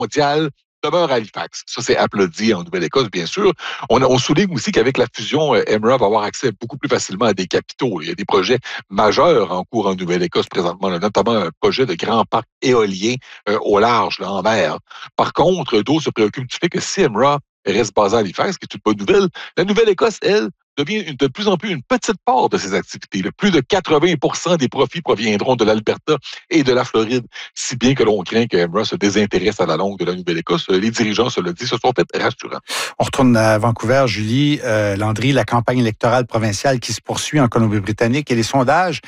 mondiale demeure à Halifax. Ça, c'est applaudi en Nouvelle-Écosse, bien sûr. On souligne aussi qu'avec la fusion, Emera va avoir accès beaucoup plus facilement à des capitaux. Il y a des projets majeurs en cours en Nouvelle-Écosse présentement, là, notamment un projet de grand parc éolien au large, là, en mer. Par contre, d'autres se préoccupent du fait que si Emera reste basé à Halifax, ce qui est une bonne nouvelle, la Nouvelle-Écosse, elle, devient de plus en plus une petite part de ces activités. Plus de 80% des profits proviendront de l'Alberta et de la Floride, si bien que l'on craint que Emera se désintéresse à la longue de la Nouvelle-Écosse. Les dirigeants, cela dit, se sont fait rassurants. On retourne à Vancouver, Julie Landry, la campagne électorale provinciale qui se poursuit en Colombie-Britannique et les sondages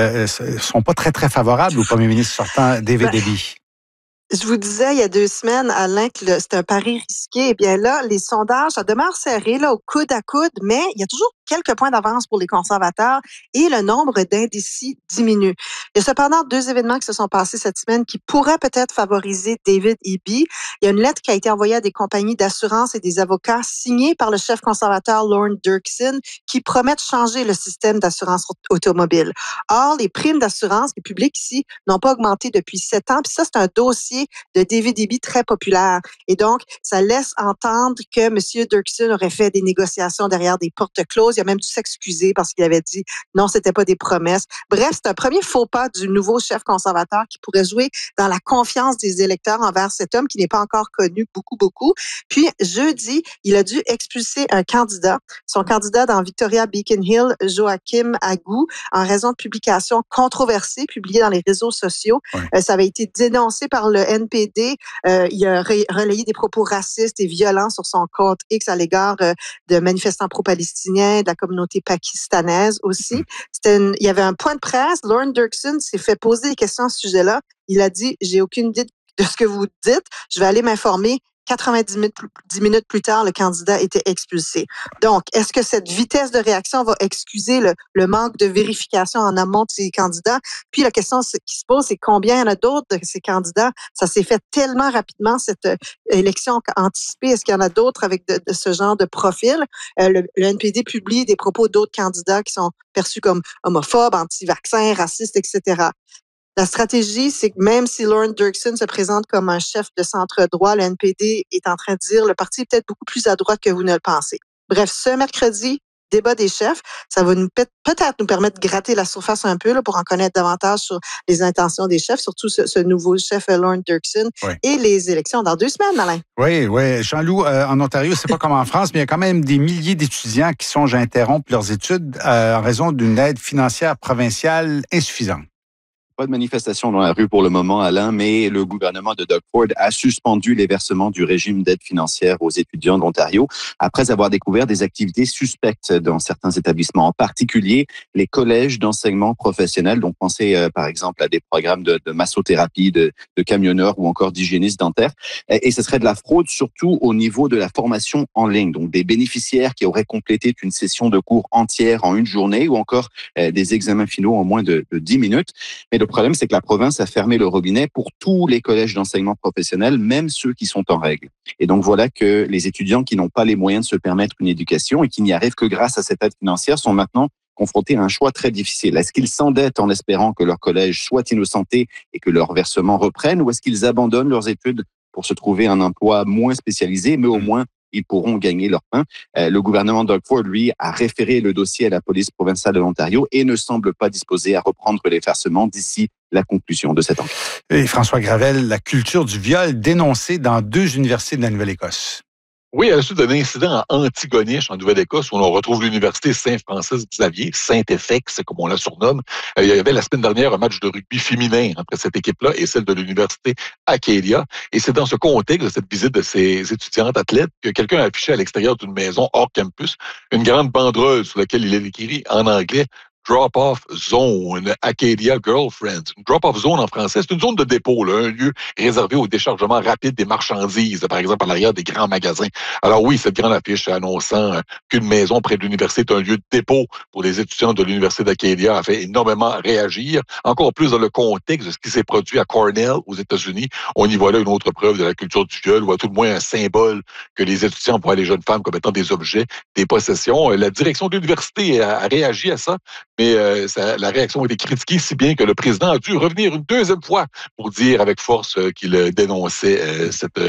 sont pas très, très favorables au premier ministre sortant, David Eby. Je vous disais il y a 2 semaines, Alain, que c'est un pari risqué. Eh bien là, les sondages, ça demeure serré là, au coude à coude, mais il y a toujours quelques points d'avance pour les conservateurs et le nombre d'indécis diminue. Il y a cependant 2 événements qui se sont passés cette semaine qui pourraient peut-être favoriser David Eby. Il y a une lettre qui a été envoyée à des compagnies d'assurance et des avocats signée par le chef conservateur Lorne Dirksen qui promet de changer le système d'assurance automobile. Or, les primes d'assurance, les publics ici, n'ont pas augmenté depuis 7 ans. Puis ça, c'est un dossier de David Eby très populaire. Et donc, ça laisse entendre que M. Dirksen aurait fait des négociations derrière des portes closes. Il a même dû s'excuser parce qu'il avait dit non, c'était pas des promesses. Bref, c'est un premier faux pas du nouveau chef conservateur qui pourrait jouer dans la confiance des électeurs envers cet homme qui n'est pas encore connu beaucoup. Puis, jeudi, il a dû expulser un candidat, son candidat dans Victoria Beacon Hill, Joachim Agou, en raison de publications controversées publiées dans les réseaux sociaux. Ouais. Ça avait été dénoncé par le NPD. Il a relayé des propos racistes et violents sur son compte X à l'égard de manifestants pro-palestiniens, de la communauté pakistanaise aussi. Il y avait un point de presse. Lorne Dirksen s'est fait poser des questions à ce sujet-là. Il a dit, j'ai aucune idée de ce que vous dites. Je vais aller m'informer. 90 minutes plus tard, le candidat était expulsé. Donc, est-ce que cette vitesse de réaction va excuser le manque de vérification en amont de ces candidats? Puis la question qui se pose, c'est combien il y en a d'autres de ces candidats? Ça s'est fait tellement rapidement, cette élection anticipée. Est-ce qu'il y en a d'autres avec de ce genre de profil? Le NPD publie des propos d'autres candidats qui sont perçus comme homophobes, anti-vaccins, racistes, etc. La stratégie, c'est que même si Lorne Dirksen se présente comme un chef de centre-droit, le NPD est en train de dire le parti est peut-être beaucoup plus à droite que vous ne le pensez. Bref, ce mercredi, débat des chefs, ça va peut-être nous permettre de gratter la surface un peu là, pour en connaître davantage sur les intentions des chefs, surtout ce nouveau chef Lorne Dirksen et les élections dans 2 semaines, Alain. Oui. Jean-Loup, en Ontario, c'est pas comme en France, mais il y a quand même des milliers d'étudiants qui songent à interrompre leurs études en raison d'une aide financière provinciale insuffisante. Pas de manifestation dans la rue pour le moment, Alain, mais le gouvernement de Doug Ford a suspendu les versements du régime d'aide financière aux étudiants de l'Ontario après avoir découvert des activités suspectes dans certains établissements, en particulier les collèges d'enseignement professionnel. Donc, pensez par exemple à des programmes de massothérapie, de camionneurs ou encore d'hygiénistes dentaires. Et ce serait de la fraude surtout au niveau de la formation en ligne. Donc, des bénéficiaires qui auraient complété une session de cours entière en une journée ou encore des examens finaux en moins de 10 minutes. Mais le problème, c'est que la province a fermé le robinet pour tous les collèges d'enseignement professionnel, même ceux qui sont en règle. Et donc, voilà que les étudiants qui n'ont pas les moyens de se permettre une éducation et qui n'y arrivent que grâce à cette aide financière sont maintenant confrontés à un choix très difficile. Est-ce qu'ils s'endettent en espérant que leur collège soit innocenté et que leurs versements reprennent, ou est-ce qu'ils abandonnent leurs études pour se trouver un emploi moins spécialisé, mais au moins ils pourront gagner leur pain. Le gouvernement Doug Ford, lui, a référé le dossier à la police provinciale de l'Ontario et ne semble pas disposé à reprendre les versements d'ici la conclusion de cette enquête. Et François Gravel, la culture du viol dénoncée dans 2 universités de la Nouvelle-Écosse. Oui, à la suite d'un incident en Antigonish, en Nouvelle-Écosse, où on retrouve l'université Saint-Francis-Xavier, Saint-FX, comme on la surnomme. Il y avait la semaine dernière un match de rugby féminin entre cette équipe-là et celle de l'université Acadia. Et c'est dans ce contexte de cette visite de ces étudiantes athlètes que quelqu'un a affiché à l'extérieur d'une maison hors campus une grande banderole sur laquelle il est écrit en anglais Drop-off Zone, Acadia Girlfriends. Une drop-off zone en français, c'est une zone de dépôt, là, un lieu réservé au déchargement rapide des marchandises, par exemple à l'arrière des grands magasins. Alors oui, cette grande affiche annonçant qu'une maison près de l'université est un lieu de dépôt pour les étudiants de l'université d'Acadia a fait énormément réagir, encore plus dans le contexte de ce qui s'est produit à Cornell aux États-Unis. On y voit là une autre preuve de la culture du viol, ou à tout le moins un symbole que les étudiants voient les jeunes femmes comme étant des objets, des possessions. La direction de l'université a réagi à ça. Mais la réaction a été critiquée si bien que le président a dû revenir une 2e fois pour dire avec force qu'il dénonçait cette